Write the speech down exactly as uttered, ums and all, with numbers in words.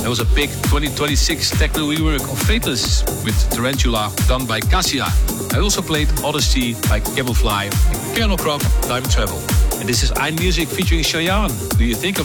There was a big twenty twenty-six techno rework of Fateless with Tarantula done by Cassia. I also played Odyssey by Camelfly and Colonel Crop Time Travel. And this is iMusic featuring Cheyenne. Do you think of